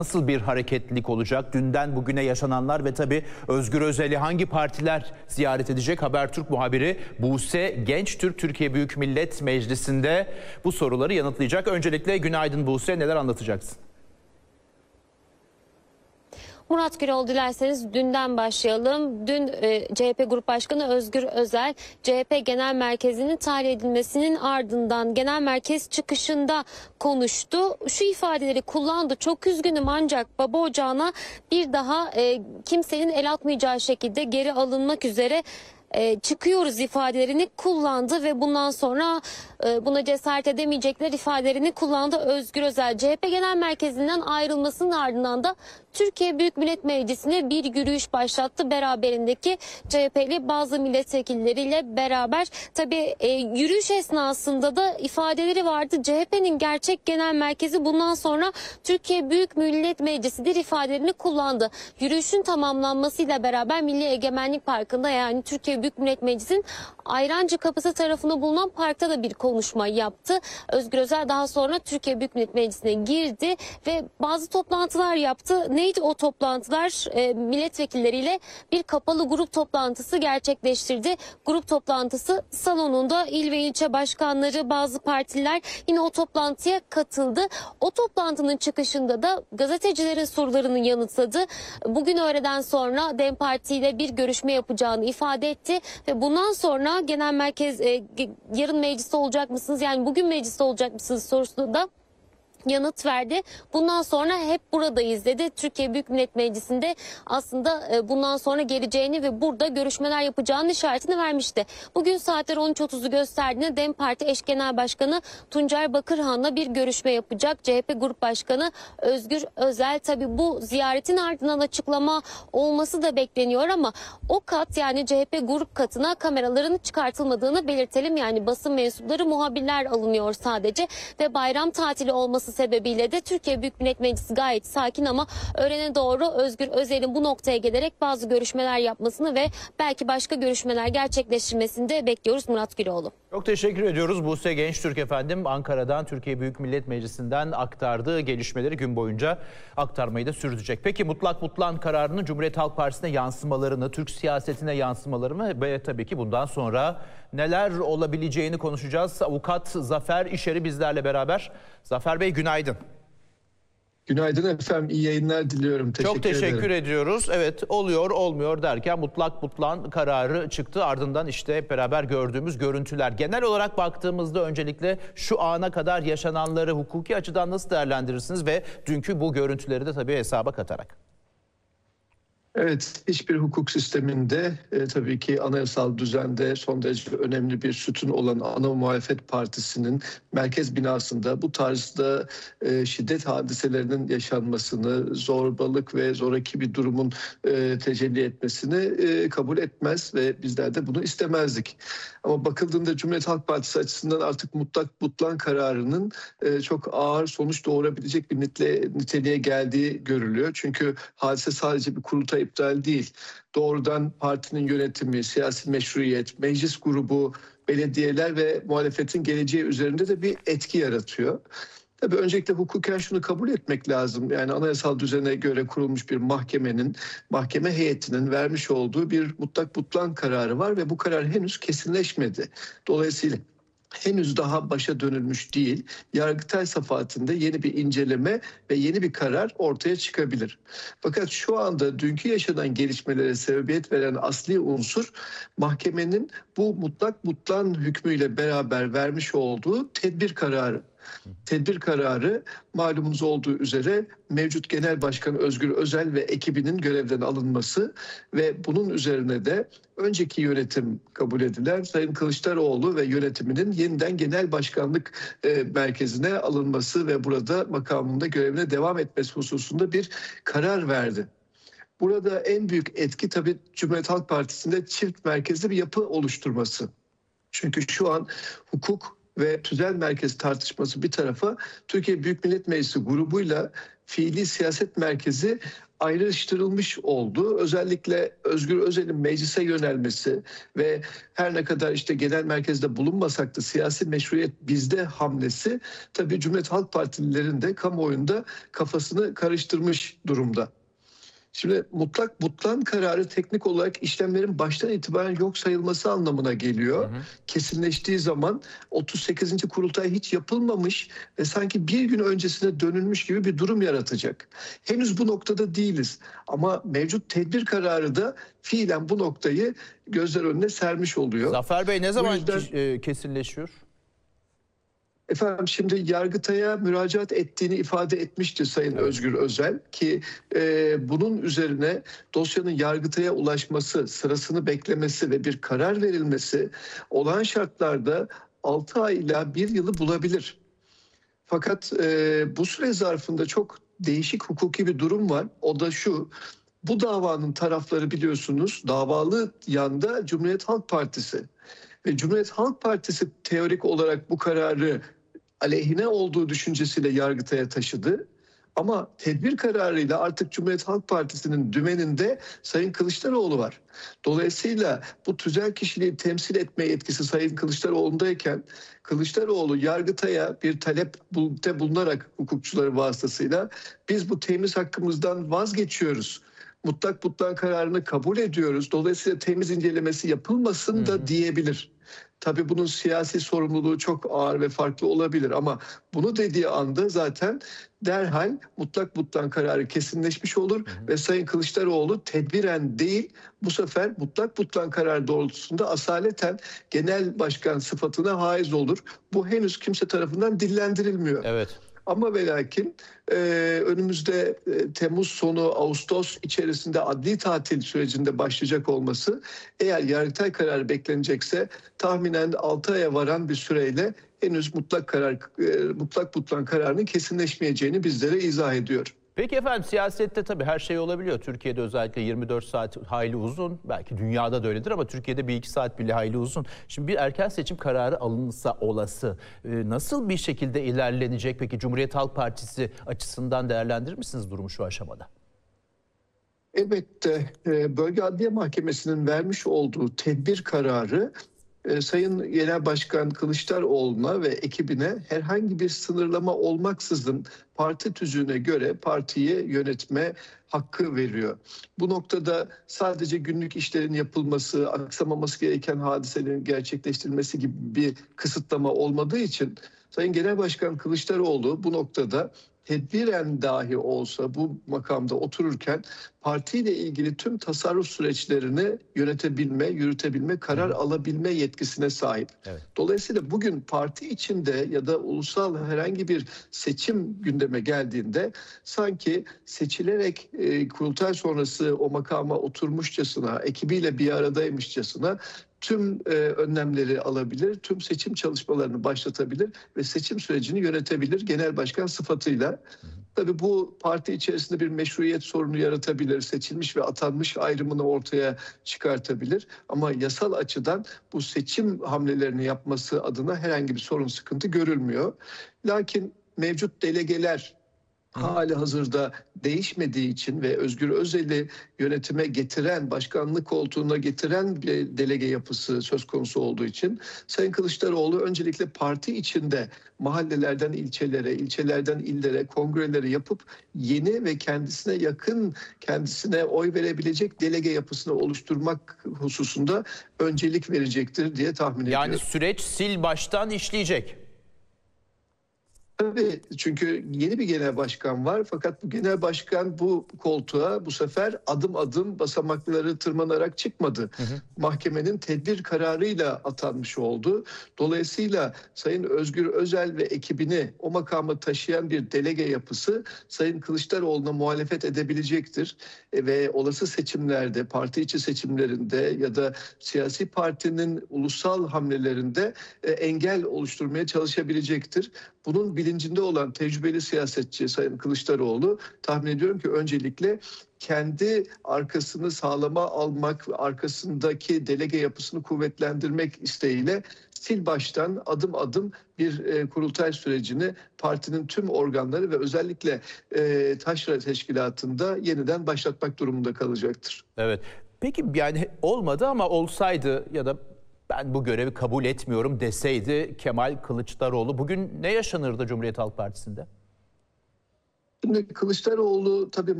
Nasıl bir hareketlilik olacak? Dünden bugüne yaşananlar ve tabii Özgür Özel'i hangi partiler ziyaret edecek? Habertürk muhabiri Buse Gençtürk Türkiye Büyük Millet Meclisi'nde bu soruları yanıtlayacak. Öncelikle günaydın Buse, neler anlatacaksın? Murat Güroğlu, dilerseniz dünden başlayalım. Dün CHP Grup Başkanı Özgür Özel, CHP Genel Merkezi'nin tahliye edilmesinin ardından genel merkez çıkışında konuştu. Şu ifadeleri kullandı: çok üzgünüm ancak baba ocağına bir daha kimsenin el atmayacağı şekilde geri alınmak üzere çıkıyoruz ifadelerini kullandı ve bundan sonra buna cesaret edemeyecekler ifadelerini kullandı Özgür Özel. CHP Genel Merkezi'nden ayrılmasının ardından da Türkiye Büyük Millet Meclisi'ne bir yürüyüş başlattı. Beraberindeki CHP'li bazı milletvekilleriyle beraber. Tabii yürüyüş esnasında da ifadeleri vardı: CHP'nin gerçek genel merkezi bundan sonra Türkiye Büyük Millet Meclisi'dir ifadelerini kullandı. Yürüyüşün tamamlanmasıyla beraber Milli Egemenlik Parkı'nda, yani Türkiye Büyük Millet Meclisi'nin Ayrancı Kapısı tarafında bulunan parkta da bir konuşma yaptı. Özgür Özel daha sonra Türkiye Büyük Millet Meclisi'ne girdi ve bazı toplantılar yaptı. Neydi o toplantılar? Milletvekilleriyle bir kapalı grup toplantısı gerçekleştirdi. Grup toplantısı salonunda il ve ilçe başkanları, bazı partiler yine o toplantıya katıldı. O toplantının çıkışında da gazetecilerin sorularını yanıtladı. Bugün öğleden sonra DEM Parti ile bir görüşme yapacağını ifade etti ve bundan sonra genel merkez yarın mecliste olacak mısınız, yani bugün mecliste olacak mısınız sorusunda da yanıt verdi. Bundan sonra hep buradayız dedi. Türkiye Büyük Millet Meclisi'nde aslında bundan sonra geleceğini ve burada görüşmeler yapacağının işaretini vermişti. Bugün saatler 13.30'u gösterdiğinde DEM Parti eş genel başkanı Tuncer Bakırhan'la bir görüşme yapacak. CHP Grup Başkanı Özgür Özel, tabii bu ziyaretin ardından açıklama olması da bekleniyor ama o kat, yani CHP grup katına kameraların çıkartılmadığını belirtelim. Yani basın mensupları, muhabirler alınıyor sadece ve bayram tatili olması sebebiyle de Türkiye Büyük Millet Meclisi gayet sakin ama öğlene doğru Özgür Özel'in bu noktaya gelerek bazı görüşmeler yapmasını ve belki başka görüşmeler gerçekleştirmesini de bekliyoruz Murat Güroğlu. Çok teşekkür ediyoruz Buse Gençtürk efendim. Ankara'dan Türkiye Büyük Millet Meclisi'nden aktardığı gelişmeleri gün boyunca aktarmayı da sürdürecek. Peki mutlak butlan kararının Cumhuriyet Halk Partisi'ne yansımalarını, Türk siyasetine yansımalarını ve tabii ki bundan sonra neler olabileceğini konuşacağız. Avukat Zafer İşer'i bizlerle beraber. Zafer Bey, günaydın. Günaydın efendim, iyi yayınlar diliyorum. Çok teşekkür ediyoruz. Evet, oluyor olmuyor derken mutlak butlan kararı çıktı. Ardından işte hep beraber gördüğümüz görüntüler. Genel olarak baktığımızda öncelikle şu ana kadar yaşananları hukuki açıdan nasıl değerlendirirsiniz ve dünkü bu görüntüleri de tabii hesaba katarak? Evet, hiçbir hukuk sisteminde tabii ki anayasal düzende son derece önemli bir sütun olan ana muhalefet partisinin merkez binasında bu tarzda şiddet hadiselerinin yaşanmasını, zorbalık ve zoraki bir durumun tecelli etmesini kabul etmez ve bizler de bunu istemezdik. Ama bakıldığında Cumhuriyet Halk Partisi açısından artık mutlak butlan kararının çok ağır sonuç doğurabilecek bir niteliğe geldiği görülüyor. Çünkü hadise sadece bir kurultay iptal değil. Doğrudan partinin yönetimi, siyasi meşruiyet, meclis grubu, belediyeler ve muhalefetin geleceği üzerinde de bir etki yaratıyor. Tabii öncelikle hukuken şunu kabul etmek lazım. Yani anayasal düzene göre kurulmuş bir mahkeme heyetinin vermiş olduğu bir mutlak butlan kararı var ve bu karar henüz kesinleşmedi. Dolayısıyla henüz daha başa dönülmüş değil. Yargıtay safhatinde yeni bir inceleme ve yeni bir karar ortaya çıkabilir. Fakat şu anda dünkü yaşanan gelişmelere sebebiyet veren asli unsur mahkemenin bu mutlak butlan hükmüyle beraber vermiş olduğu tedbir kararı. Tedbir kararı malumunuz olduğu üzere mevcut Genel Başkan Özgür Özel ve ekibinin görevden alınması ve bunun üzerine de önceki yönetim kabul edilen Sayın Kılıçdaroğlu ve yönetiminin yeniden Genel Başkanlık merkezine alınması ve burada makamında görevine devam etmesi hususunda bir karar verdi. Burada en büyük etki tabii Cumhuriyet Halk Partisi'nde çift merkezli bir yapı oluşturması. Çünkü şu an hukuk ve tüzel merkez tartışması bir tarafa, Türkiye Büyük Millet Meclisi grubuyla fiili siyaset merkezi ayrıştırılmış oldu. Özellikle Özgür Özel'in meclise yönelmesi ve her ne kadar işte genel merkezde bulunmasak da siyasi meşruiyet bizde hamlesi tabii Cumhuriyet Halk Partililerin de kamuoyunda kafasını karıştırmış durumda. Şimdi mutlak butlan kararı teknik olarak işlemlerin baştan itibaren yok sayılması anlamına geliyor. Kesinleştiği zaman 38. kurultay hiç yapılmamış ve sanki bir gün öncesine dönülmüş gibi bir durum yaratacak. Henüz bu noktada değiliz ama mevcut tedbir kararı da fiilen bu noktayı gözler önüne sermiş oluyor. Zafer Bey, ne zaman kesinleşiyor? Efendim şimdi Yargıtay'a müracaat ettiğini ifade etmişti Sayın Özgür Özel ki bunun üzerine dosyanın Yargıtay'a ulaşması, sırasını beklemesi ve bir karar verilmesi olağan şartlarda 6 ay ila 1 yılı bulabilir. Fakat bu süre zarfında çok değişik hukuki bir durum var. O da şu: bu davanın tarafları biliyorsunuz davalı yanda Cumhuriyet Halk Partisi. Ve Cumhuriyet Halk Partisi teorik olarak bu kararı aleyhine olduğu düşüncesiyle Yargıtay'a taşıdı. Ama tedbir kararıyla artık Cumhuriyet Halk Partisi'nin dümeninde Sayın Kılıçdaroğlu var. Dolayısıyla bu tüzel kişiliği temsil etme yetkisi Sayın Kılıçdaroğlu'ndayken Kılıçdaroğlu Yargıtay'a bir talepte bulunarak hukukçuları vasıtasıyla biz bu temiz hakkımızdan vazgeçiyoruz, mutlak butlan kararını kabul ediyoruz, dolayısıyla temiz incelemesi yapılmasın da diyebilir. Tabii bunun siyasi sorumluluğu çok ağır ve farklı olabilir ama bunu dediği anda zaten derhal mutlak butlan kararı kesinleşmiş olur ve Sayın Kılıçdaroğlu tedbiren değil bu sefer mutlak butlan kararı doğrultusunda asaleten genel başkan sıfatına haiz olur. Bu henüz kimse tarafından dillendirilmiyor. Evet. Ama ve lakin önümüzde Temmuz sonu Ağustos içerisinde adli tatil sürecinde başlayacak olması, eğer Yargıtay kararı beklenecekse tahminen 6 aya varan bir süreyle henüz mutlak butlan kararının kesinleşmeyeceğini bizlere izah ediyor. Peki efendim, siyasette tabii her şey olabiliyor. Türkiye'de özellikle 24 saat hayli uzun. Belki dünyada da öyledir ama Türkiye'de 1-2 saat bile hayli uzun. Şimdi bir erken seçim kararı alınsa olası nasıl bir şekilde ilerlenecek? Peki Cumhuriyet Halk Partisi açısından değerlendirir misiniz durumu şu aşamada? Elbette Bölge Adliye Mahkemesi'nin vermiş olduğu tedbir kararı Sayın Genel Başkan Kılıçdaroğlu'na ve ekibine herhangi bir sınırlama olmaksızın parti tüzüğüne göre partiyi yönetme hakkı veriyor. Bu noktada sadece günlük işlerin yapılması, aksamaması gereken hadiselerin gerçekleştirilmesi gibi bir kısıtlama olmadığı için Sayın Genel Başkan Kılıçdaroğlu bu noktada tedbiren dahi olsa bu makamda otururken partiyle ilgili tüm tasarruf süreçlerini yönetebilme, yürütebilme, karar alabilme yetkisine sahip. Evet. Dolayısıyla bugün parti içinde ya da ulusal herhangi bir seçim gündeme geldiğinde sanki seçilerek kurultay sonrası o makama oturmuşçasına, ekibiyle bir aradaymışçasına tüm önlemleri alabilir, tüm seçim çalışmalarını başlatabilir ve seçim sürecini yönetebilir genel başkan sıfatıyla. Tabii bu parti içerisinde bir meşruiyet sorunu yaratabilir, seçilmiş ve atanmış ayrımını ortaya çıkartabilir. Ama yasal açıdan bu seçim hamlelerini yapması adına herhangi bir sorun, sıkıntı görülmüyor. Lakin mevcut delegeler hali hazırda değişmediği için ve Özgür Özel'i yönetime getiren, başkanlık koltuğuna getiren bir delege yapısı söz konusu olduğu için Sayın Kılıçdaroğlu öncelikle parti içinde mahallelerden ilçelere, ilçelerden illere, kongreleri yapıp yeni ve kendisine yakın, kendisine oy verebilecek delege yapısını oluşturmak hususunda öncelik verecektir diye tahmin ediyorum. Yani süreç sil baştan işleyecek. Tabii, çünkü yeni bir genel başkan var fakat bu genel başkan bu koltuğa bu sefer adım adım basamakları tırmanarak çıkmadı. Mahkemenin tedbir kararıyla atanmış oldu. Dolayısıyla Sayın Özgür Özel ve ekibini o makama taşıyan bir delege yapısı Sayın Kılıçdaroğlu'na muhalefet edebilecektir. Ve olası seçimlerde, parti içi seçimlerinde ya da siyasi partinin ulusal hamlelerinde engel oluşturmaya çalışabilecektir. Bunun bilincinde olan tecrübeli siyasetçi Sayın Kılıçdaroğlu tahmin ediyorum ki öncelikle kendi arkasını sağlama almak, arkasındaki delege yapısını kuvvetlendirmek isteğiyle sil baştan adım adım bir kurultay sürecini partinin tüm organları ve özellikle Taşra Teşkilatı'nda yeniden başlatmak durumunda kalacaktır. Evet. Peki yani olmadı ama olsaydı ya da ben bu görevi kabul etmiyorum deseydi Kemal Kılıçdaroğlu bugün ne yaşanırdı Cumhuriyet Halk Partisi'nde? Şimdi Kılıçdaroğlu tabii